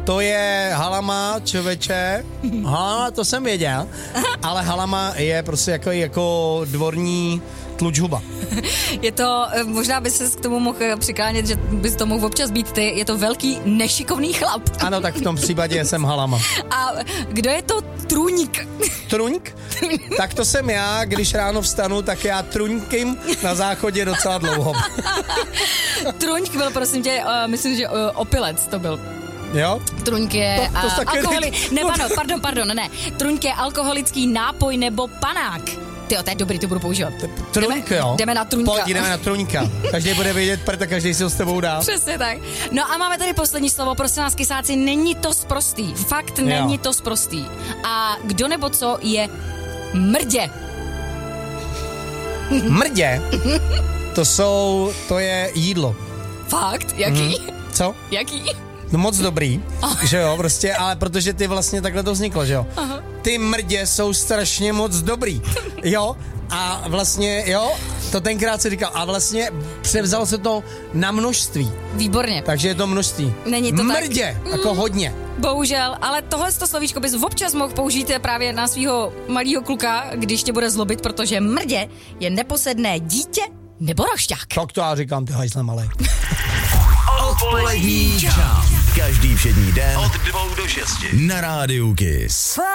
To je halama, člověče. Halama, to jsem věděl. Ale halama je prostě jako dvorní tlučhuba. Je to, možná by ses k tomu mohl přiklánět, že bys to mohl občas být ty, je to velký nešikovný chlap. Ano, tak v tom případě jsem halama. A kdo je to trůňk? Trůňk? Tak to jsem já, když ráno vstanu, tak já trůňkým na záchodě docela dlouho. Trůňk byl, prosím tě, myslím, že opilec to byl. Jo? Trůňk je Pardon. Trůňk je alkoholický nápoj nebo panák. Tyjo, to je dobrý, to budu používat. Trůňk, jo? Jdeme na trůňka. Pojď, jdeme na trůňka. Každý bude vědět, protože každý si ho s tebou dá. Přesně tak. No a máme tady poslední slovo, prosím vás, kysáci, není to sprostý. Fakt není to sprostý. A kdo nebo co je mrdě? Mrdě? To je jídlo. Fakt? Jaký? Co? Jaký? No moc dobrý, že jo, prostě, ale protože ty vlastně takhle to vzniklo, že jo. Aha. Ty mrdě jsou strašně moc dobrý, jo, a vlastně, jo, to tenkrát si říkal, a vlastně převzalo se to na množství. Výborně. Takže je to množství. Není to mrdě, tak. jako hodně. Bohužel, ale tohle slovíčko bys občas mohl použít právě na svého malého kluka, když tě bude zlobit, protože mrdě je neposedné dítě nebo rošťák. Tak to já říkám, ty hajzle malej. Odpolední čas. Každý všední den od 2 do 6 na Rádiu Kiss.